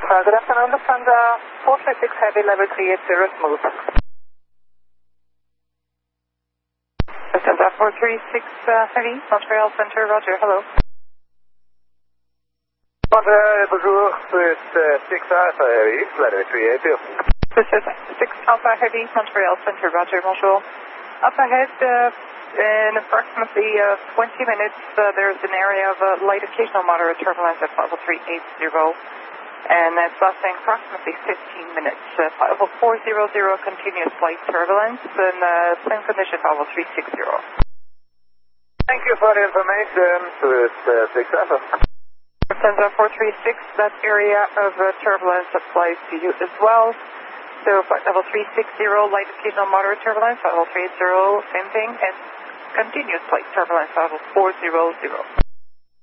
Good afternoon, Lufthansa 436 Heavy, level 380, smooth. Lufthansa 436 Heavy, Montreal Center, roger, hello. Montreal, bonjour, Swiss 6 Alpha Heavy, level 380. This is 6 Alpha Heavy, Montreal Center, roger, bonjour. Up ahead, in approximately 20 minutes, there's an area of light occasional moderate turbulence at level 380. And that's lasting approximately 15 minutes. Level 400 continuous flight turbulence and same condition level 360. Thank you for the information, Swiss 6 Alpha. Lufthansa 436, that area of turbulence applies to you as well. So flight level 360, light occasional moderate turbulence, level 380, same thing, and continuous flight turbulence level 400.